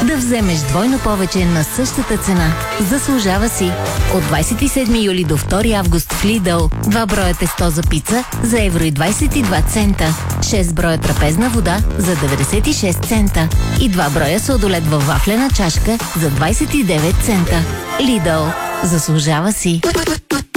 да вземеш двойно повече на същата цена. Заслужава си! От 27 юли до 2 август в Lidl 2 броя тесто за пица за 1,22 цента, 6 броя трапезна вода за 96 цента и 2 броя сладолед във вафлена чашка за 29 цента. Lidl. Заслужава си!